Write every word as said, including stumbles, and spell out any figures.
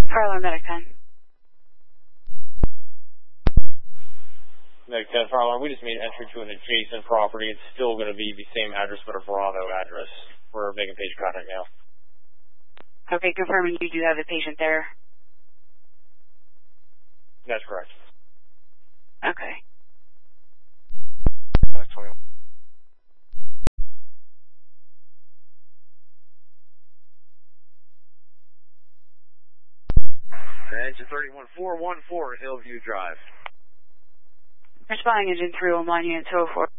Fire alarm, Medic ten. Medic ten, fire alarm. We just made entry to an adjacent property. It's still going to be the same address, but a Bravo address. We're making page contact now. Okay, confirming you do have a patient there. That's correct. Okay. Medic twenty-one. Engine thirty-one four one four, Hillview Drive. Responding engine three one one, unit two oh four.